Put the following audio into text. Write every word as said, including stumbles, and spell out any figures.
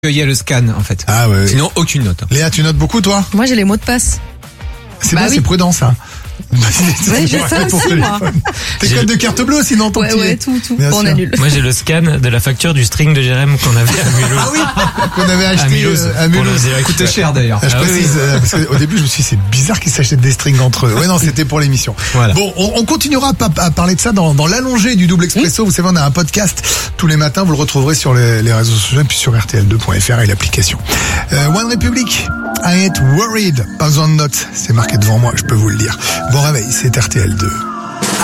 Il y a le scan en fait. Ah ouais. Sinon aucune note. Léa, tu notes beaucoup toi? Moi, j'ai les mots de passe. C'est Bah bon, oui. c'est prudent ça. Ouais, j'ai ça aussi, moi. Tes J'ai- codes de carte bleue sinon ton Ouais, petit. ouais, tout, tout. Bien Bon, on sûr. annule. Moi j'ai le scan de la facture du string de Jérém qu'on avait à Mulhouse. Ah oui, qu'on avait acheté À Mulhouse. euh, à Pour Mulhouse. le direct. Coûtait cher d'ailleurs. Ah, je Ah oui, précise, euh, parce qu'au début je me suis dit c'est bizarre qu'ils s'achètent des strings entre eux. Ouais non, c'était pour l'émission. Voilà. Bon, on, on continuera à, pa- à parler de ça dans, dans l'allongé du double expresso. Vous savez, on a un podcast tous les matins, vous le retrouverez sur les, les réseaux sociaux et puis sur R T L deux point F R et l'application. Euh, One Republic, I ain't worried. Pas besoin de notes, c'est marqué devant moi, je peux vous le dire. Bon réveil, c'est R T L deux.